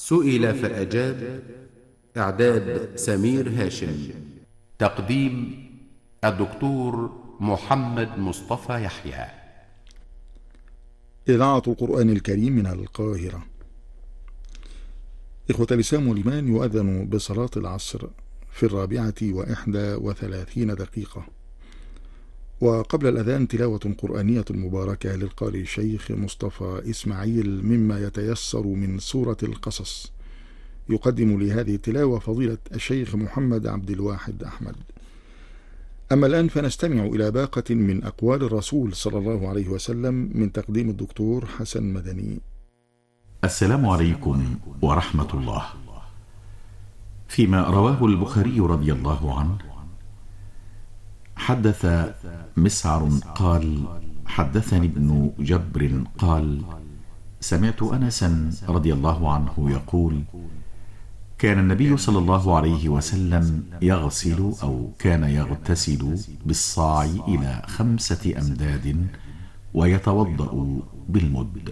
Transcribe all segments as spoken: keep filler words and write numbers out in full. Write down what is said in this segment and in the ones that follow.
سئل فأجاب. إعداد سمير هاشم. تقديم الدكتور محمد مصطفى يحيى. إذاعة القرآن الكريم من القاهرة. إخوة الإسلام والإيمان، يؤذن بصلاة العصر في الرابعة وإحدى وثلاثين دقيقة، وقبل الأذان تلاوة قرآنية مباركة للقارئ الشيخ مصطفى إسماعيل مما يتيسر من سورة القصص. يقدم لهذه التلاوة فضيلة الشيخ محمد عبد الواحد أحمد. أما الآن فنستمع إلى باقة من أقوال الرسول صلى الله عليه وسلم من تقديم الدكتور حسن مدني. السلام عليكم ورحمة الله. فيما رواه البخاري رضي الله عنه، حدث مسعر قال: حدثني ابن جبر قال: سمعت أنسا رضي الله عنه يقول: كان النبي صلى الله عليه وسلم يغسل أو كان يغتسل بالصاع إلى خمسة أمداد ويتوضأ بالمد.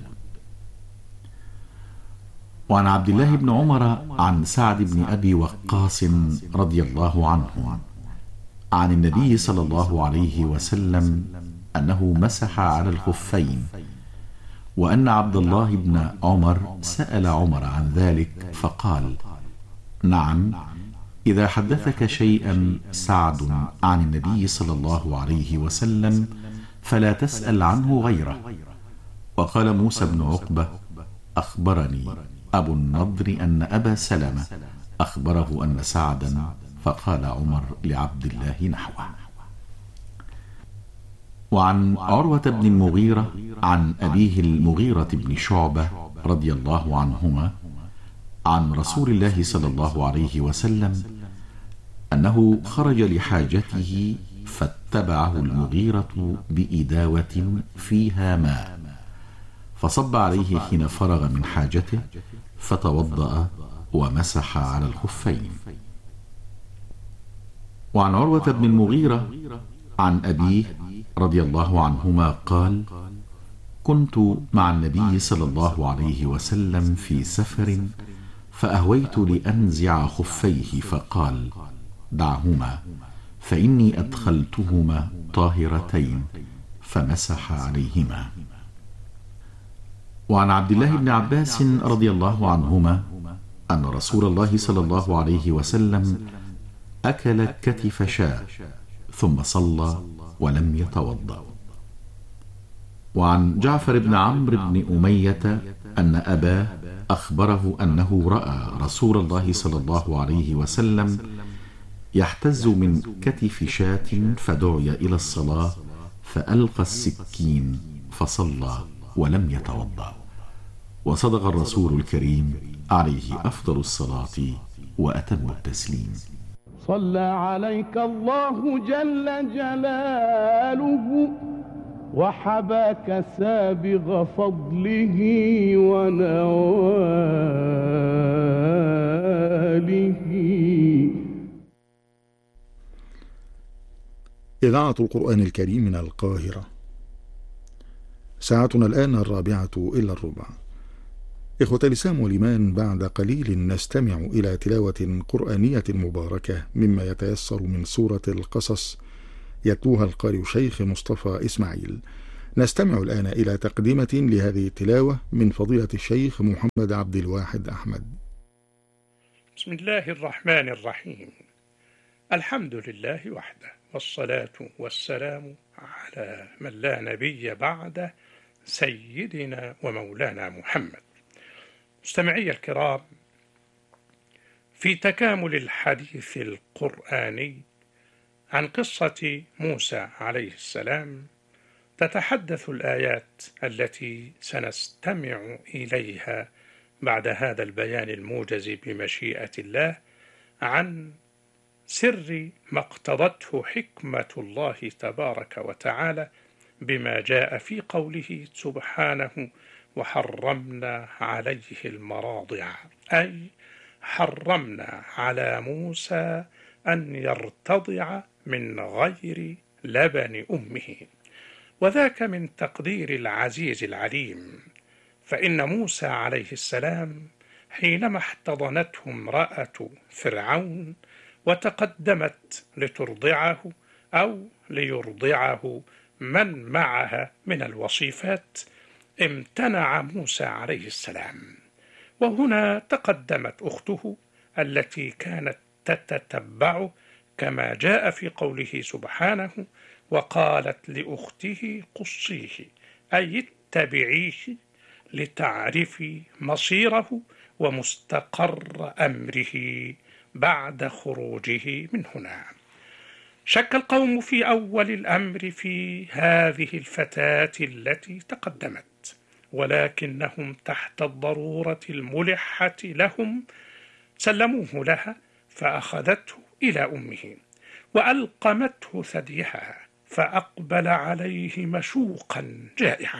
وعن عبد الله بن عمر عن سعد بن أبي وقاص رضي الله عنه عن النبي صلى الله عليه وسلم أنه مسح على الخفين، وأن عبد الله بن عمر سأل عمر عن ذلك فقال: نعم، إذا حدثك شيئا سعد عن النبي صلى الله عليه وسلم فلا تسأل عنه غيره. وقال موسى بن عقبة: أخبرني أبو النضر أن أبا سلمة أخبره أن سعدا، فقال عمر لعبد الله نحوه. وعن عروة بن المغيرة عن أبيه المغيرة بن شعبة رضي الله عنهما عن رسول الله صلى الله عليه وسلم أنه خرج لحاجته فاتبعه المغيرة بإداوة فيها ماء، فصب عليه حين فرغ من حاجته فتوضأ ومسح على الخفين. وعن عروة بن المغيرة عن أبيه رضي الله عنهما قال: كنت مع النبي صلى الله عليه وسلم في سفر فأهويت لأنزع خفيه فقال: دعهما فإني أدخلتهما طاهرتين، فمسح عليهما. وعن عبد الله بن عباس رضي الله عنهما أن رسول الله صلى الله عليه وسلم أكل كتف شاة ثم صلى ولم يتوضأ. وعن جعفر بن عمرو بن أمية أن أباه أخبره أنه رأى رسول الله صلى الله عليه وسلم يحتز من كتف شاة فدعي إلى الصلاة فألقى السكين فصلى ولم يتوضأ. وصدق الرسول الكريم عليه أفضل الصلاة وأتم التسليم. صلى عليك الله جل جلاله وحباك سابغ فضله ونواله. إذاعة القرآن الكريم من القاهرة. ساعتنا الآن الرابعة إلا الربع. إخوة الإسلام والإيمان، بعد قليل نستمع إلى تلاوة قرآنية مباركة مما يتيسر من سورة القصص يتلوها القارئ الشيخ مصطفى إسماعيل. نستمع الآن إلى تقدمة لهذه التلاوة من فضيلة الشيخ محمد عبد الواحد أحمد. بسم الله الرحمن الرحيم. الحمد لله وحده، والصلاة والسلام على من لا نبي بعده، سيدنا ومولانا محمد. مستمعي الكرام، في تكامل الحديث القرآني عن قصة موسى عليه السلام تتحدث الآيات التي سنستمع إليها بعد هذا البيان الموجز بمشيئة الله عن سر ما اقتضته حكمة الله تبارك وتعالى بما جاء في قوله سبحانه: وحرمنا عليه المراضع، أي حرمنا على موسى أن يرتضع من غير لبن أمه، وذاك من تقدير العزيز العليم، فإن موسى عليه السلام حينما احتضنته امرأة فرعون وتقدمت لترضعه أو ليرضعه من معها من الوصيفات، امتنع موسى عليه السلام. وهنا تقدمت أخته التي كانت تتتبعه كما جاء في قوله سبحانه: وقالت لأخته قصيه، أي اتبعيه لتعرفي مصيره ومستقر أمره بعد خروجه من هنا. شك القوم في أول الأمر في هذه الفتاة التي تقدمت، ولكنهم تحت الضرورة الملحة لهم سلموه لها، فأخذته إلى أمه وألقمته ثديها، فأقبل عليه مشوقا جائعا.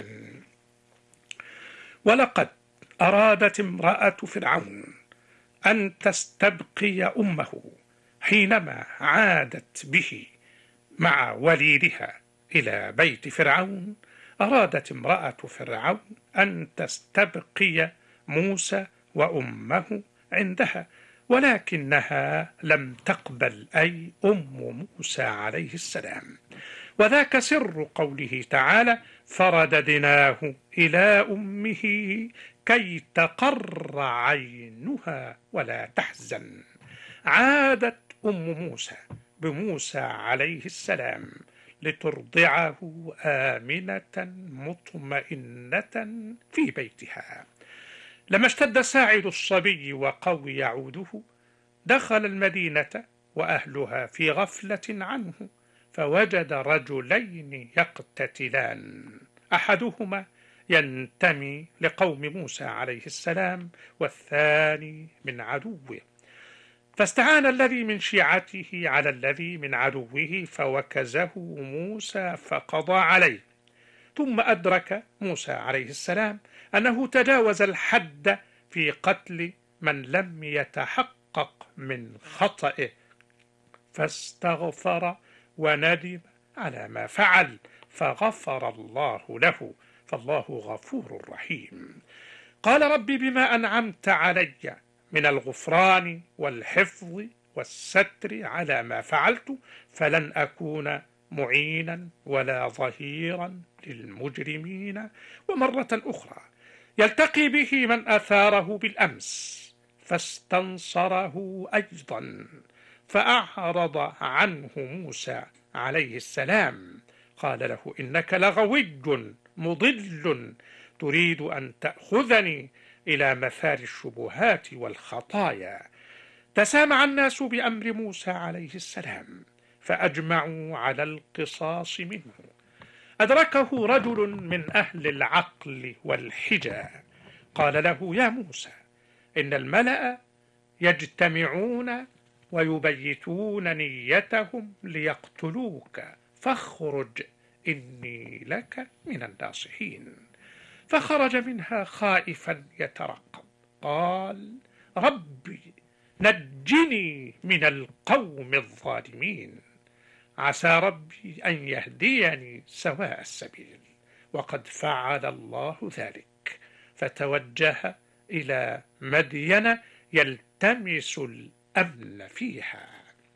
ولقد أرادت امرأة فرعون أن تستبقي أمه حينما عادت به مع وليدها إلى بيت فرعون. أرادت امرأة فرعون أن تستبقي موسى وأمه عندها، ولكنها لم تقبل، أي أم موسى عليه السلام. وذاك سر قوله تعالى: فرددناه إلى أمه كي تقر عينها ولا تحزن. عادت أم موسى بموسى عليه السلام لترضعه آمنة مطمئنة في بيتها. لما اشتد ساعد الصبي وقوي عوده، دخل المدينة وأهلها في غفلة عنه، فوجد رجلين يقتتلان، أحدهما ينتمي لقوم موسى عليه السلام والثاني من عدوه، فاستعان الذي من شيعته على الذي من عدوه فوكزه موسى فقضى عليه. ثم أدرك موسى عليه السلام أنه تجاوز الحد في قتل من لم يتحقق من خطئه، فاستغفر وندم على ما فعل، فغفر الله له، فالله غفور رحيم. قال: ربي بما أنعمت علي من الغفران والحفظ والستر على ما فعلت، فلن أكون معينا ولا ظهيرا للمجرمين. ومرة أخرى يلتقي به من أثاره بالأمس فاستنصره أيضا، فأعرض عنه موسى عليه السلام. قال له: إنك لغوي مضل تريد أن تأخذني إلى مثار الشبهات والخطايا. تسامع الناس بأمر موسى عليه السلام فأجمعوا على القصاص منه. أدركه رجل من أهل العقل والحجى، قال له: يا موسى، إن الملأ يجتمعون ويبيتون نيتهم ليقتلوك، فاخرج إني لك من الناصحين. فخرج منها خائفا يترقب، قال: ربي نجني من القوم الظالمين، عسى ربي أن يهديني سواء السبيل. وقد فعل الله ذلك، فتوجه إلى مدين يلتمس الأمن فيها.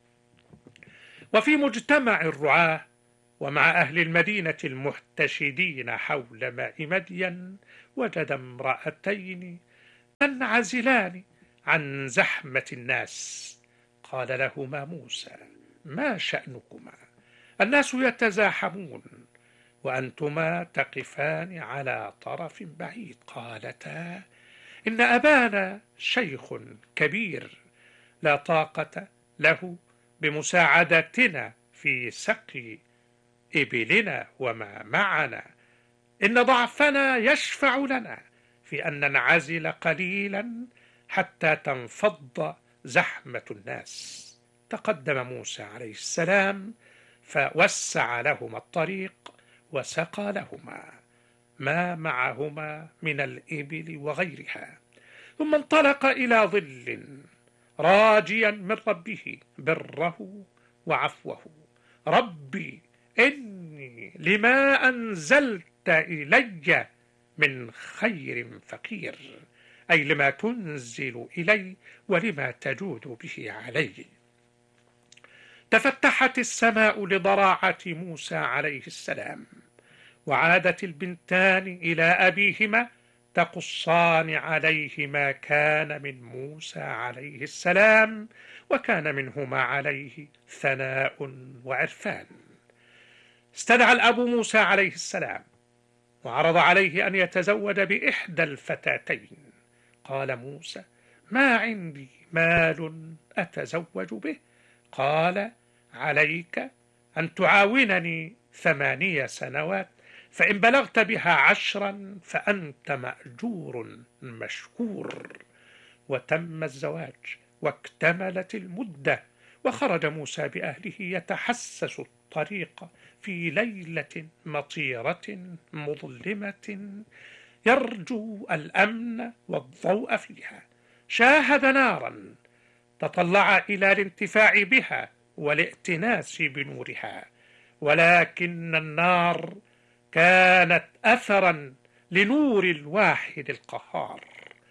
وفي مجتمع الرعاة ومع أهل المدينة المحتشدين حول ماء مدين، وجد امرأتين تنعزلان عن زحمة الناس. قال لهما موسى: ما شأنكما؟ الناس يتزاحمون وأنتما تقفان على طرف بعيد. قالتا: إن أبانا شيخ كبير لا طاقة له بمساعدتنا في سقي إبلنا وما معنا، إن ضعفنا يشفع لنا في أن ننعزل قليلا حتى تنفض زحمة الناس. تقدم موسى عليه السلام فوسع لهما الطريق وسقى لهما ما معهما من الإبل وغيرها، ثم انطلق إلى ظل راجيا من ربه بره وعفوه. ربي إني لما أنزلت إلي من خير فقير. أي لما تنزل إلي ولما تجود به علي. تفتحت السماء لضراعة موسى عليه السلام، وعادت البنتان إلى أبيهما تقصان عليه ما كان من موسى عليه السلام، وكان منهما عليه ثناء وعرفان. استدعى الأب موسى عليه السلام وعرض عليه أن يتزوج بإحدى الفتاتين. قال موسى: ما عندي مال أتزوج به. قال: عليك أن تعاونني ثمانية سنوات، فإن بلغت بها عشرا فأنت مأجور مشكور. وتم الزواج واكتملت المدة، وخرج موسى بأهله يتحسس الطريق في ليلة مطيرة مظلمة يرجو الأمن والضوء فيها. شاهد نارا تطلع إلى الانتفاع بها والائتناس بنورها، ولكن النار كانت أثرا لنور الواحد القهار.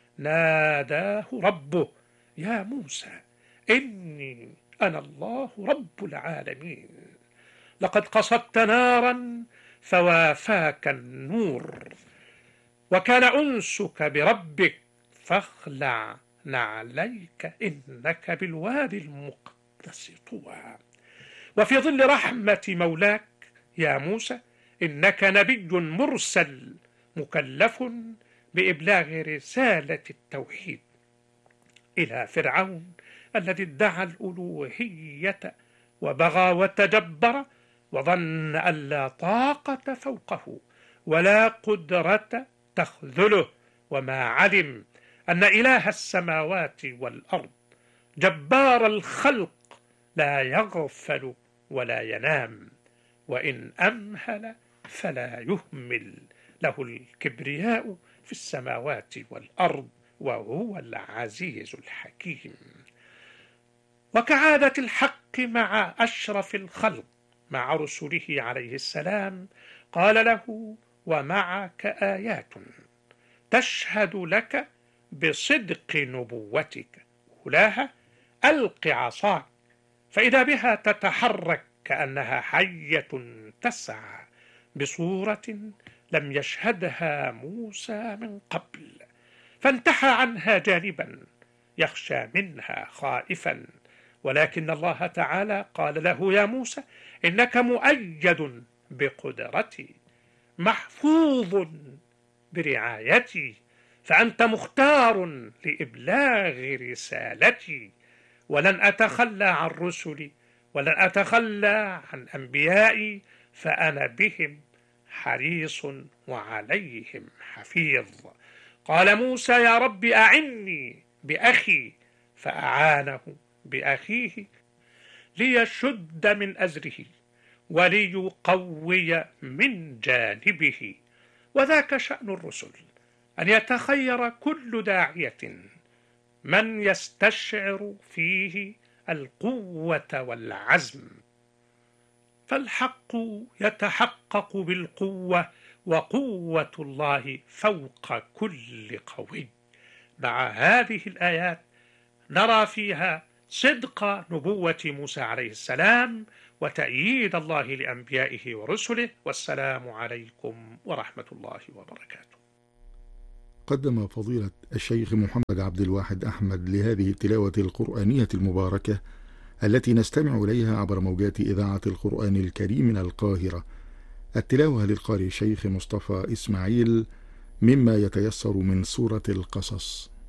ناداه ربه: يا موسى إني أنا الله رب العالمين، لقد قصدت نارا فوافاك النور، وكان أنسك بربك، فاخلع نعليك إنك بالوادي المقدس طوى. وفي ظل رحمة مولاك يا موسى إنك نبي مرسل مكلف بإبلاغ رسالة التوحيد إلى فرعون الذي ادعى الألوهية وبغى وتجبر، وظن أن لا طاقة فوقه ولا قدرة تخذله، وما علم أن إله السماوات والأرض جبار الخلق لا يغفل ولا ينام، وإن أمهل فلا يهمل، له الكبرياء في السماوات والأرض وهو العزيز الحكيم. وكعادة الحق مع أشرف الخلق مع رسله عليه السلام، قال له: ومعك آيات تشهد لك بصدق نبوتك، أولاها ألق عصاك فإذا بها تتحرك كأنها حية تسعى، بصورة لم يشهدها موسى من قبل، فانتحى عنها جانبا يخشى منها خائفا، ولكن الله تعالى قال له: يا موسى إنك مؤيد بقدرتي، محفوظ برعايتي، فأنت مختار لإبلاغ رسالتي، ولن أتخلى عن رسلي ولن أتخلى عن أنبيائي، فأنا بهم حريص وعليهم حفيظ. قال موسى: يا رب أعني بأخي، فأعانه بأخيه ليشد من أزره وليقوي من جانبه. وذاك شأن الرسل، أن يتخير كل داعية من يستشعر فيه القوة والعزم، فالحق يتحقق بالقوة، وقوة الله فوق كل قوي. مع هذه الآيات نرى فيها صدق نبوة موسى عليه السلام وتأييد الله لأنبيائه ورسله. والسلام عليكم ورحمة الله وبركاته. قدم فضيلة الشيخ محمد عبد الواحد أحمد لهذه التلاوة القرآنية المباركة التي نستمع إليها عبر موجات إذاعة القرآن الكريم من القاهرة، التلاوة للقارئ الشيخ مصطفى إسماعيل مما يتيسر من سورة القصص.